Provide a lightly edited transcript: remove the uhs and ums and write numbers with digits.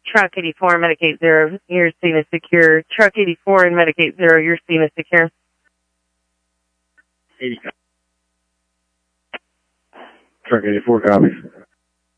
Truck 84, Medicate 0, your scene is secure. Truck 84 and Medicate 0, your scene is secure. 80. Truck 84 copies.